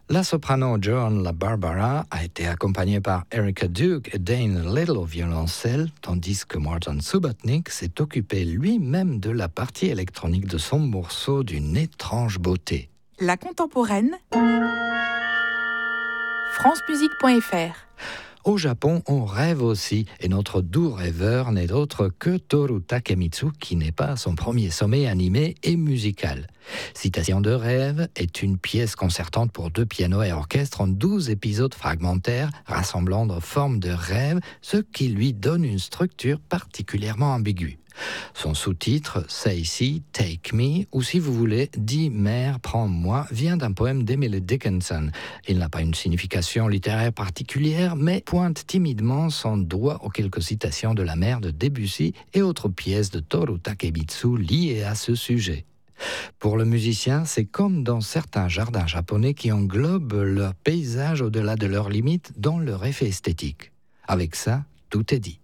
La soprano Joan LaBarbera a été accompagnée par Erica Duke et Dane Little au violoncelle, tandis que Martin Subotnick s'est occupé lui-même de la partie électronique de son morceau d'une étrange beauté. La contemporaine, francemusique.fr. Au Japon, on rêve aussi, et notre doux rêveur n'est autre que Toru Takemitsu, qui n'est pas à son premier sommet animé et musical. Citation de rêve est une pièce concertante pour 2 pianos et orchestre en 12 épisodes fragmentaires, rassemblant de formes de rêve, ce qui lui donne une structure particulièrement ambiguë. Son sous-titre, Say Si, Take Me, ou si vous voulez, Dis Mère, prends-moi, vient d'un poème d'Emily Dickinson. Il n'a pas une signification littéraire particulière, mais pointe timidement son doigt aux quelques citations de la mère de Debussy et autres pièces de Toru Takemitsu liées à ce sujet. Pour le musicien, c'est comme dans certains jardins japonais qui englobent leur paysage au-delà de leurs limites dans leur effet esthétique. Avec ça, tout est dit.